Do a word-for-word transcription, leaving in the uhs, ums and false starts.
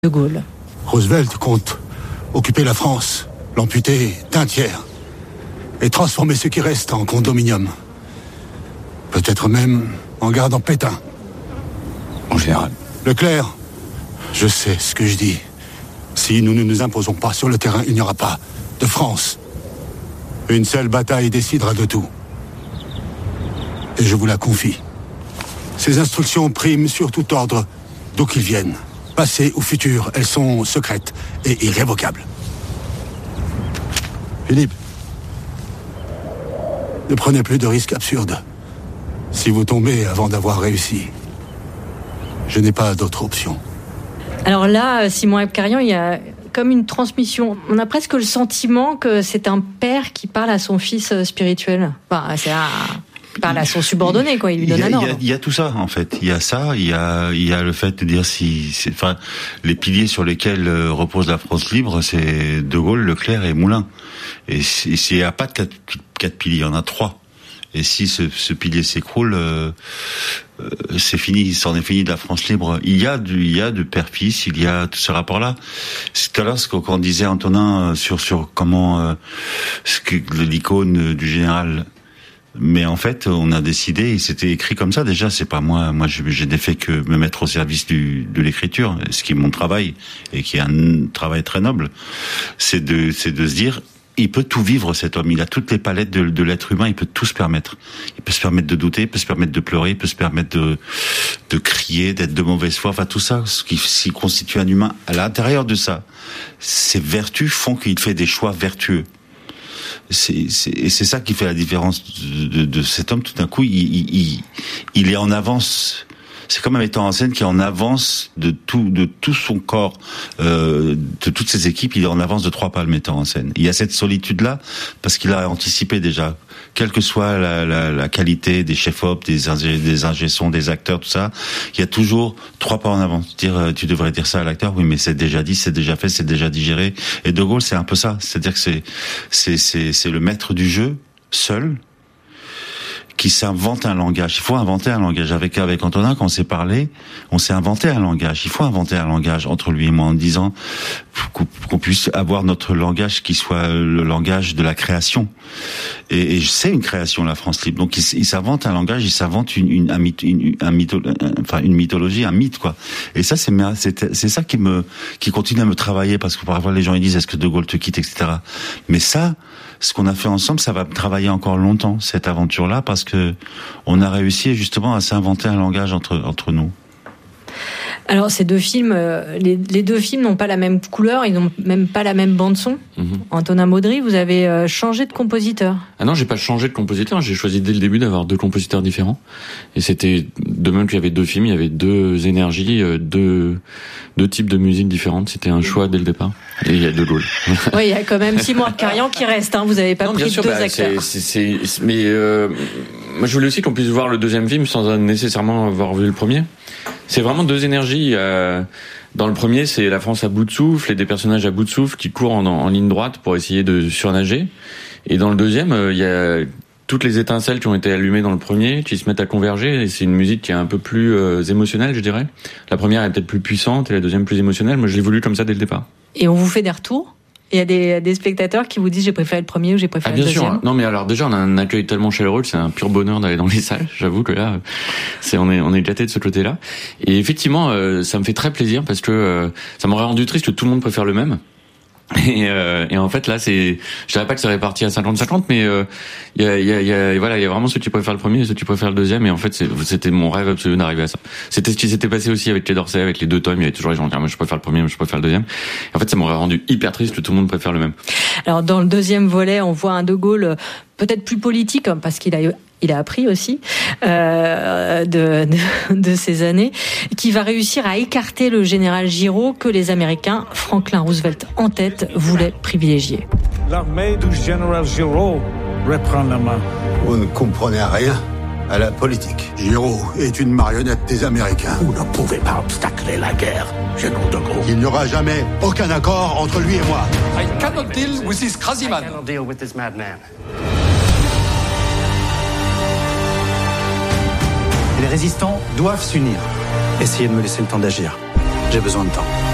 de Gaulle. Roosevelt compte occuper la France, l'amputer d'un tiers et transformer ce qui reste en condominium. Peut-être même en gardant Pétain. Mon général. Leclerc, je sais ce que je dis. Si nous ne nous imposons pas sur le terrain, il n'y aura pas de France. Une seule bataille décidera de tout. Et je vous la confie. Ces instructions priment sur tout ordre, d'où qu'ils viennent. Passé ou futur, elles sont secrètes et irrévocables. Philippe, ne prenez plus de risques absurdes. Si vous tombez avant d'avoir réussi, je n'ai pas d'autre option. Alors là, Simon Abkarian, il y a comme une transmission. On a presque le sentiment que c'est un père qui parle à son fils spirituel. Enfin, c'est un... Il parle à son subordonné, quoi. Il lui donne un ordre. Il y a tout ça, en fait. Il y a ça, il y a, il y a le fait de dire si, c'est, enfin, les piliers sur lesquels repose la France libre, c'est De Gaulle, Leclerc et Moulin. Et s'il n'y a pas de quatre, quatre piliers, il y en a trois. Et si ce, ce pilier s'écroule, euh, euh, c'est fini, c'en est fini de la France libre. Il y a du, il y a de père-fils, il y a tout ce rapport-là. C'est tout à l'heure ce qu'on disait Antonin sur sur comment euh, ce que l'icône du général. Mais en fait, on a décidé, et c'était écrit comme ça déjà. C'est pas moi, moi j'ai des fait que me mettre au service du, de l'écriture, ce qui est mon travail et qui est un travail très noble. C'est de, c'est de se dire, il peut tout vivre cet homme. Il a toutes les palettes de, de l'être humain. Il peut tout se permettre. Il peut se permettre de douter, il peut se permettre de pleurer, il peut se permettre de, de crier, d'être de mauvaise foi. Enfin tout ça, ce qui, ce qui constitue un humain. À l'intérieur de ça, ses vertus font qu'il fait des choix vertueux. C'est, c'est, et c'est ça qui fait la différence de, de, de cet homme. Tout d'un coup, il, il, il est en avance. C'est comme un metteur en scène qui est en avance de tout, de tout son corps, euh, de toutes ses équipes. Il est en avance de trois pas, le metteur en scène. Il y a cette solitude-là parce qu'il a anticipé déjà, quelle que soit la, la, la qualité des chefs-op, des ingé, des ingé-sons, des acteurs, tout ça. Il y a toujours trois pas en avant. Dire, tu devrais dire ça à l'acteur. Oui, mais c'est déjà dit, c'est déjà fait, c'est déjà digéré. Et De Gaulle, c'est un peu ça. C'est-à-dire que c'est, c'est, c'est, c'est le maître du jeu, seul, qui s'invente un langage. Il faut inventer un langage. Avec avec Antonin, quand on s'est parlé, on s'est inventé un langage. Il faut inventer un langage entre lui et moi en disant qu'on puisse avoir notre langage qui soit le langage de la création. Et, et c'est une création, la France libre. Donc il, il s'invente un langage, il s'invente une, une, un mythe, une, un mytho, enfin une mythologie, un mythe, quoi. Et ça, c'est c'est, c'est ça qui me qui continue à me travailler, parce que parfois les gens ils disent est-ce que De Gaulle te quitte, et cetera. Mais ça, ce qu'on a fait ensemble, ça va travailler encore longtemps, cette aventure-là, parce que on a réussi justement à s'inventer un langage entre entre nous. Alors ces deux films, euh, les, les deux films n'ont pas la même couleur, ils n'ont même pas la même bande son. Mm-hmm. Antonin Maudry, vous avez euh, changé de compositeur. Ah non, j'ai pas changé de compositeur, j'ai choisi dès le début d'avoir deux compositeurs différents. Et c'était de même qu'il y avait deux films, il y avait deux énergies, euh, deux deux types de musique différentes. C'était un choix dès le départ. Et il y a De Gaulle. Oui, il y a quand même Simon Abkarian qui reste. Hein, vous avez pas non, pris sûr, deux bah, acteurs. C'est, c'est, c'est, mais euh, moi, je voulais aussi qu'on puisse voir le deuxième film sans nécessairement avoir vu le premier. C'est vraiment deux énergies. Euh, dans le premier, c'est la France à bout de souffle et des personnages à bout de souffle qui courent en, en ligne droite pour essayer de surnager. Et dans le deuxième, il euh, y a toutes les étincelles qui ont été allumées dans le premier qui se mettent à converger. Et c'est une musique qui est un peu plus euh, émotionnelle, je dirais. La première est peut-être plus puissante et la deuxième plus émotionnelle. Moi, je l'ai voulu comme ça dès le départ. Et on vous fait des retours ? Il y a des, des spectateurs qui vous disent j'ai préféré le premier ou j'ai préféré ah, bien le deuxième. Sûr. Non mais alors déjà on a un accueil tellement chaleureux que c'est un pur bonheur d'aller dans les salles. J'avoue que là c'est on est on est éclaté de ce côté-là. Et effectivement euh, ça me fait très plaisir parce que euh, ça m'aurait rendu triste que tout le monde préfère le même. Et, euh, et en fait là c'est, je dirais pas que c'est réparti à cinquante cinquante, mais il euh, y a, il y a, il y a, voilà, il y a vraiment ceux qui préfèrent le premier et ceux qui préfèrent le deuxième. Et en fait c'est, c'était mon rêve absolu d'arriver à ça. C'était ce qui s'était passé aussi avec les Dorsey, avec les deux tomes. Il y avait toujours les gens qui disaient moi je préfère le premier, moi je préfère le deuxième. Et en fait ça m'aurait rendu hyper triste que tout le monde préfère le même. Alors dans le deuxième volet, on voit un De Gaulle peut-être plus politique parce qu'il a il a appris aussi euh, de, de, de ces années, qui va réussir à écarter le général Giraud que les Américains, Franklin Roosevelt en tête, voulaient privilégier. L'armée du général Giraud reprend la main. Vous ne comprenez rien à la politique. Giraud est une marionnette des Américains. Vous ne pouvez pas obstacler la guerre, général de Gaulle. Il n'y aura jamais aucun accord entre lui et moi. I cannot deal with this crazy man. I cannot deal with this madman. Les résistants doivent s'unir. Essayez de me laisser le temps d'agir. J'ai besoin de temps.